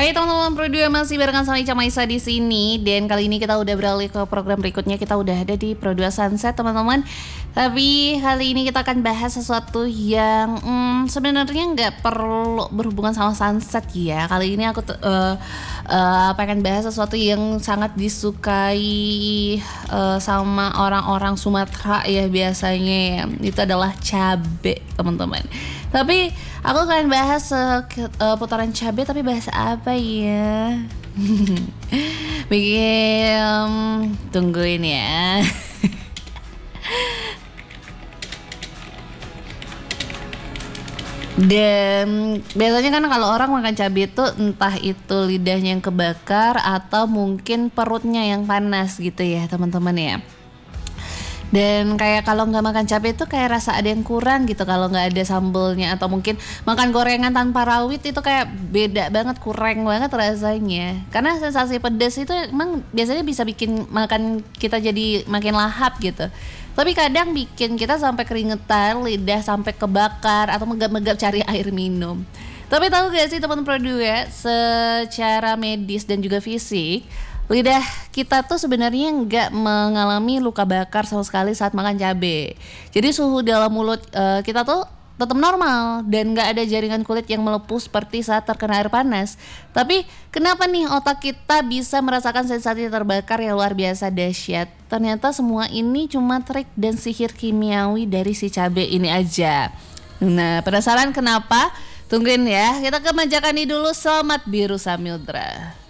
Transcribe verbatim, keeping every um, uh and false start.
Hai teman-teman Pro dua, masih barengan sama Ica Maisa di sini. Dan kali ini kita udah beralih ke program berikutnya. Kita udah ada di Pro dua Sunset teman-teman. Tapi kali ini kita akan bahas sesuatu yang hmm, sebenarnya nggak perlu berhubungan sama sunset ya. Kali ini aku uh, uh, pengen bahas sesuatu yang sangat disukai uh, sama orang-orang Sumatera ya biasanya. Itu adalah cabe teman-teman. Tapi aku akan bahas uh, uh, putaran cabe, tapi bahas apa ya? Bikin um, tungguin ya. Dan biasanya kan kalau orang makan cabai itu entah itu lidahnya yang kebakar atau mungkin perutnya yang panas gitu ya teman-teman ya. Dan kayak kalau nggak makan cabai itu kayak rasa ada yang kurang gitu kalau nggak ada sambelnya, atau mungkin makan gorengan tanpa rawit itu kayak beda banget, kurang banget rasanya. Karena sensasi pedas itu emang biasanya bisa bikin makan kita jadi makin lahap gitu. Tapi kadang bikin kita sampai keringetan, lidah sampai kebakar atau megap-megap cari air minum. Tapi tahu gak sih teman-teman Pro dua, secara medis dan juga fisik, lidah kita tuh sebenarnya nggak mengalami luka bakar sama sekali saat makan cabai. Jadi suhu dalam mulut uh, kita tuh tetap normal dan nggak ada jaringan kulit yang melepuh seperti saat terkena air panas. Tapi kenapa nih otak kita bisa merasakan sensasi terbakar yang luar biasa dahsyat? Ternyata semua ini cuma trik dan sihir kimiawi dari si cabai ini aja. Nah, penasaran kenapa? Tungguin ya, kita ke Majakani dulu. Selamat Biru Samudra.